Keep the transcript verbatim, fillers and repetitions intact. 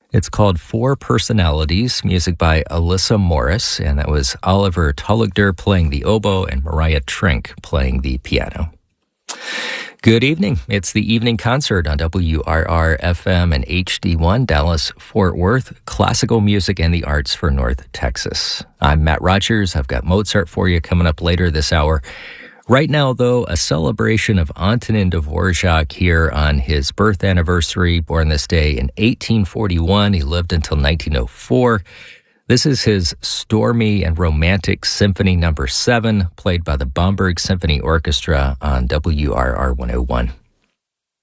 It's called Four Personalities, music by Alyssa Morris, and that was Oliver Tulligder playing the oboe and Mariah Trink playing the piano. Good evening. It's the evening concert on W R R F M and H D one, Dallas, Fort Worth, classical music and the arts for North Texas. I'm Matt Rogers. I've got Mozart for you coming up later this hour. Right now, though, a celebration of Antonin Dvorak here on his birth anniversary, born this day in eighteen forty-one. He lived until nineteen oh four. This is his stormy and romantic Symphony Number seven, played by the Bamberg Symphony Orchestra on W R R one oh one.